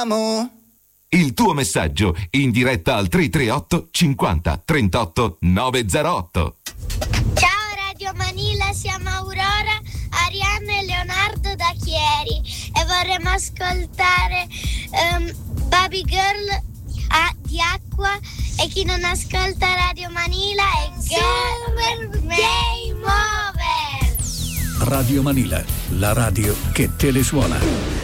amo. Il tuo messaggio in diretta al 338 50 38 908. Ciao Radio Manila, siamo Aurora, Arianna e Leonardo da Chieri e vorremmo ascoltare Baby Girl di Acqua, e chi non ascolta Radio Manila è Super Game Over. Radio Manila, la radio che te le suona.